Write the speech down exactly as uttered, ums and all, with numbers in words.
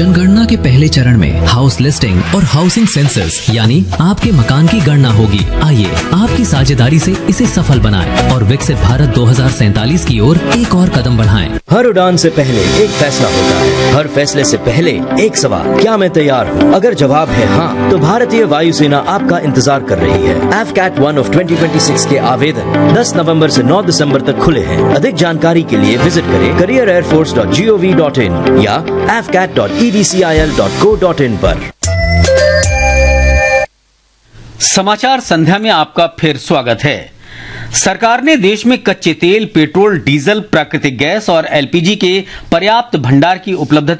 जनगणना के पहले चरण में हाउस लिस्टिंग और हाउसिंग सेंसस यानी आपके मकान की गणना होगी। आइए आपकी साझेदारी से इसे सफल बनाएं और विकसित भारत दो हज़ार सैंतालीस की ओर एक और कदम बढ़ाएं। हर उड़ान से पहले एक फैसला होता है, हर फैसले से पहले एक सवाल, क्या मैं तैयार हूँ? अगर जवाब है हाँ, तो भारतीय वायुसेना आपका इंतजार कर रही है। F cat one of twenty twenty six के आवेदन दस नवंबर से नौ दिसंबर तक खुले हैं। अधिक जानकारी के लिए विजिट करें career air force dot G O V dot in या F cat dot E D C I L dot co dot in पर। समाचार संध्या में आपका फिर स्वागत है। सरकार ने देश में कच्चे तेल, पेट्रोल, डीजल, प्राकृतिक गैस और एल पी जी के पर्याप्त भंडार की उपलब्धता